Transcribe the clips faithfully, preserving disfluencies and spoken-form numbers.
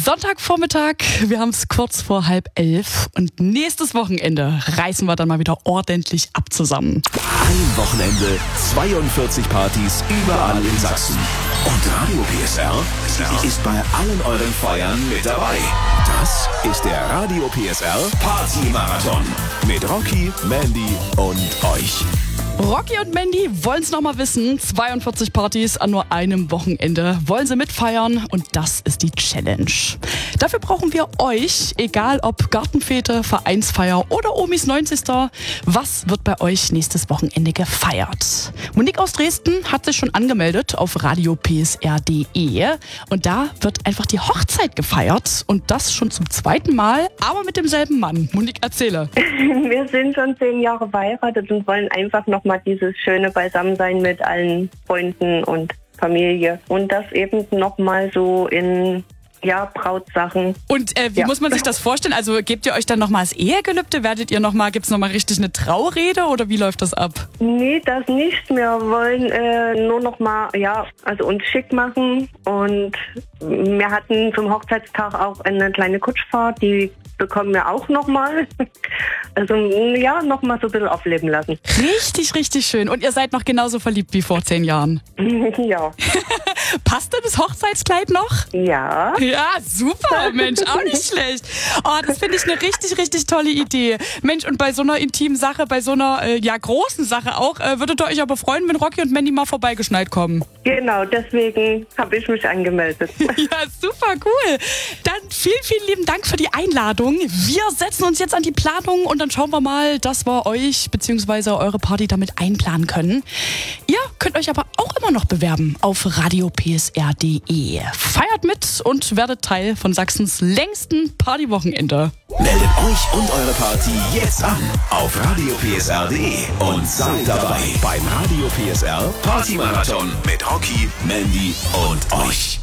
Sonntagvormittag, wir haben es kurz vor halb elf und nächstes Wochenende reißen wir dann mal wieder ordentlich ab zusammen. Ein Wochenende, zweiundvierzig Partys überall in Sachsen. Und Radio P S R ist bei allen euren Feiern mit dabei. Das ist der Radio P S R Party-Marathon mit Rocky, Mandy und euch. Rocky und Mandy wollen es nochmal wissen. zweiundvierzig Partys an nur einem Wochenende. Wollen sie mitfeiern und das ist die Challenge. Dafür brauchen wir euch, egal ob Gartenfete, Vereinsfeier oder Omis neunzigster Was wird bei euch nächstes Wochenende gefeiert? Monique aus Dresden hat sich schon angemeldet auf radio p s r punkt d e und da wird einfach die Hochzeit gefeiert und das schon zum zweiten Mal, aber mit demselben Mann. Monique, erzähle. Wir sind schon zehn Jahre verheiratet und wollen einfach noch mal dieses schöne Beisammensein mit allen Freunden und Familie und das eben noch mal so in ja, Brautsachen. Und äh, wie ja. muss man sich das vorstellen? Also gebt ihr euch dann nochmal das Ehegelübde? Werdet ihr nochmal, gibt es nochmal richtig eine Traurede oder wie läuft das ab? Nee, das nicht. Wir wollen äh, nur nochmal, ja, also uns schick machen und wir hatten zum Hochzeitstag auch eine kleine Kutschfahrt, die bekommen wir auch nochmal. Also ja, nochmal so ein bisschen aufleben lassen. Richtig, richtig schön. Und ihr seid noch genauso verliebt wie vor zehn Jahren? Ja. Passt denn das Hochzeitskleid noch? Ja. Ja, super, Mensch, auch nicht schlecht. Oh, das finde ich eine richtig, richtig tolle Idee. Mensch, und bei so einer intimen Sache, bei so einer äh, ja großen Sache auch, äh, würdet ihr euch aber freuen, wenn Rocky und Mandy mal vorbeigeschneit kommen? Genau, deswegen habe ich mich angemeldet. Ja, super cool. Dann vielen, vielen lieben Dank für die Einladung. Wir setzen uns jetzt an die Planung und dann schauen wir mal, dass wir euch bzw. eure Party damit einplanen können. Ihr könnt euch aber auch immer noch bewerben auf radio p s r punkt d e. Feiert mit und werdet Teil von Sachsens längsten Partywochenende. Meldet euch und eure Party jetzt an auf radio p s r punkt d e und seid dabei beim Radio P S R Party-Marathon mit Rocky, Mandy und euch.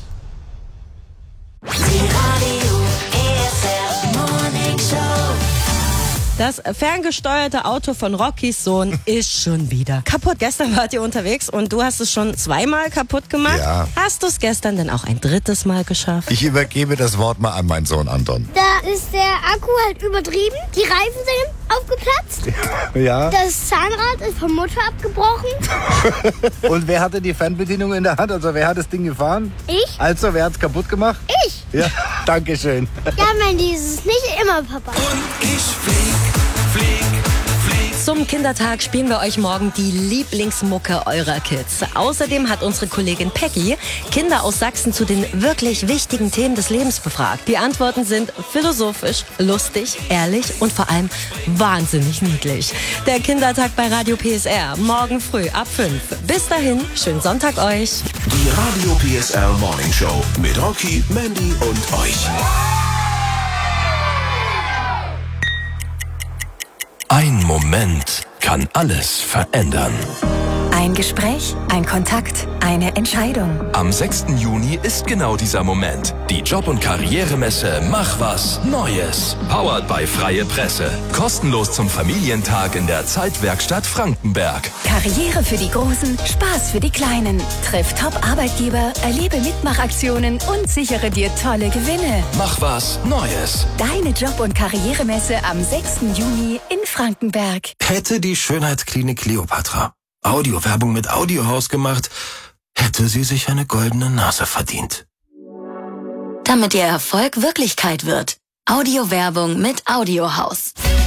Das ferngesteuerte Auto von Rockys Sohn ist schon wieder kaputt. Gestern wart ihr unterwegs und du hast es schon zweimal kaputt gemacht. Ja. Hast du es gestern denn auch ein drittes Mal geschafft? Ich übergebe das Wort mal an meinen Sohn Anton. Da ist der Akku halt übertrieben. Die Reifen sind aufgeplatzt. Ja. Das Zahnrad ist vom Motor abgebrochen. Und wer hatte die Fernbedienung in der Hand? Also wer hat das Ding gefahren? Ich. Also wer hat es kaputt gemacht? Ich. Ja, danke schön. Ja, Mandy, es ist nicht immer Papa. Und ich flieg, flieg, flieg. Zum Kindertag spielen wir euch morgen die Lieblingsmucke eurer Kids. Außerdem hat unsere Kollegin Peggy Kinder aus Sachsen zu den wirklich wichtigen Themen des Lebens befragt. Die Antworten sind philosophisch, lustig, ehrlich und vor allem wahnsinnig niedlich. Der Kindertag bei Radio P S R, morgen früh ab fünf. Bis dahin, schönen Sonntag euch. Die Radio P S R Morning Show mit Rocky, Mandy und euch. Ein Moment kann alles verändern. Ein Gespräch, ein Kontakt, eine Entscheidung. Am sechsten Juni ist genau dieser Moment. Die Job- und Karrieremesse Mach was Neues. Powered by Freie Presse. Kostenlos zum Familientag in der Zeitwerkstatt Frankenberg. Karriere für die Großen, Spaß für die Kleinen. Triff Top-Arbeitgeber, erlebe Mitmachaktionen und sichere dir tolle Gewinne. Mach was Neues. Deine Job- und Karrieremesse am sechsten Juni in Frankenberg. Hätte die Schönheitsklinik Kleopatra Audiowerbung mit Audiohaus gemacht, hätte sie sich eine goldene Nase verdient. Damit Ihr Erfolg Wirklichkeit wird. Audiowerbung mit Audiohaus.